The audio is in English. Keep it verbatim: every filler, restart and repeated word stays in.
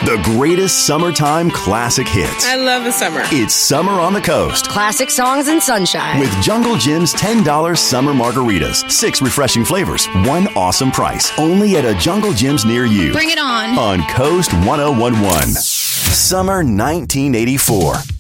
The greatest summertime classic hits. I love the summer. It's Summer on the Coast. Classic songs and sunshine. With Jungle Jim's ten dollars summer margaritas. Six refreshing flavors. One awesome price. Only at a Jungle Jim's near you. Bring it on. On Coast ten eleven. Summer nineteen eighty-four.